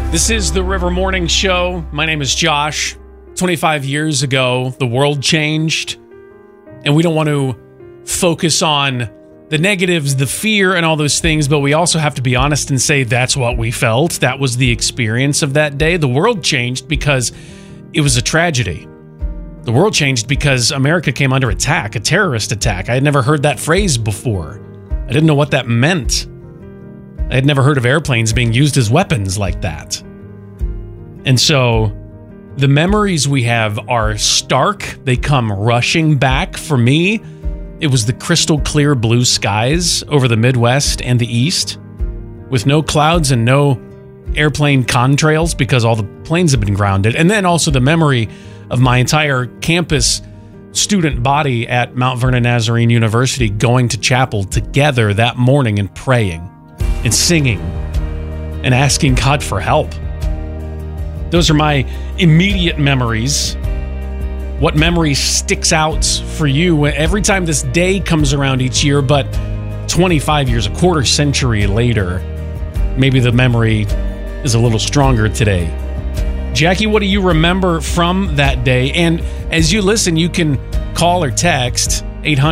This is the River Morning Show. My name is Josh. 25 years ago, the world changed, and we don't want to focus on the negatives, the fear, and all those things, but we also have to be honest and say that's what we felt. That was the experience of that day. The world changed because it was a tragedy. The world changed because America came under attack, a terrorist attack. I had never heard that phrase before. I didn't know what that meant. I had never heard of airplanes being used as weapons like that. And so the memories we have are stark. They come rushing back. For me, it was the crystal clear blue skies over the Midwest and the East with no clouds and no airplane contrails because all the planes have been grounded. And then also the memory of my entire campus student body at Mount Vernon Nazarene University going to chapel together that morning and praying and singing and asking God for help. Those are my immediate memories. What memory sticks out for you every time this day comes around each year, but 25 years, a quarter century later, maybe the memory is a little stronger today. Jackie, what do you remember from that day? And as you listen, you can call or text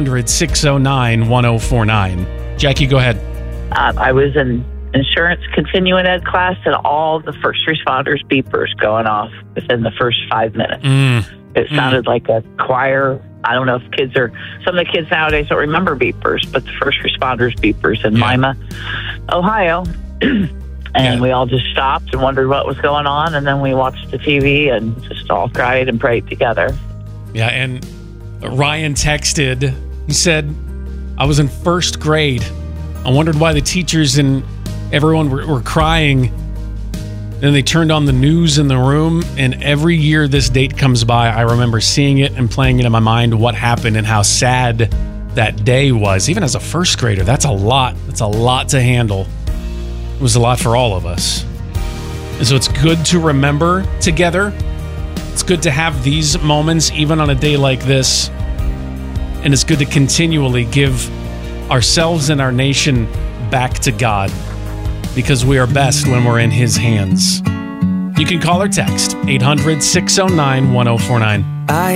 800-609-1049. Jackie, go ahead. I was in insurance continuing ed class, and all the first responders beepers going off within the first 5 minutes. It sounded like a choir. I don't know if some of the kids nowadays don't remember beepers, but the first responders beepers in Lima, Ohio. And we all just stopped and wondered what was going on, and then we watched the TV and just all cried and prayed together. Yeah, and Ryan texted, he said, I was in first grade. I wondered why the teachers and everyone were crying. Then they turned on the news in the room, and every year this date comes by, I remember seeing it and playing it in my mind, what happened and how sad that day was. Even as a first grader, that's a lot. That's a lot to handle. It was a lot for all of us. And so it's good to remember together. It's good to have these moments, even on a day like this. And it's good to continually give ourselves and our nation back to God, because we are best when we're in His hands. You can call or text 800-609-1049.